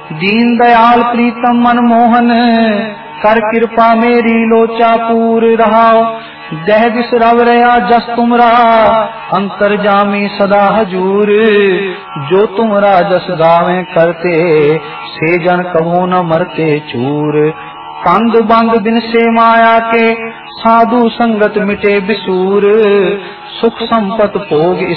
दीन दयाल प्रीतम मनमोहन, कर कृपा मेरी लोचा पूर रहाओ। दह दिस रव रया जस तुमरा, अंतर जामी सदा हजूर। जो तुमरा जस गावे करते, से जन कहो न मरते चूर। कंद बंद बिन से माया के, साधु संगत मिटे बिसूर। सुख संपत भोग